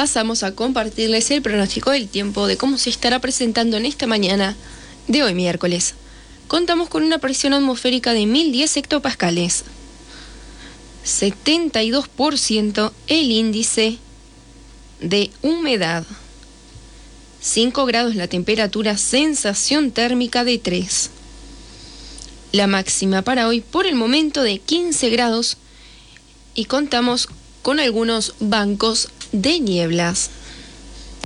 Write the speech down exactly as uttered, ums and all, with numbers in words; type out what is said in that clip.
pasamos a compartirles el pronóstico del tiempo de cómo se estará presentando en esta mañana de hoy miércoles. Contamos con una presión atmosférica de mil diez hectopascales, setenta y dos por ciento el índice de humedad, cinco grados la temperatura, sensación térmica de tres. La máxima para hoy por el momento de quince grados y contamos con algunos bancos de nieblas.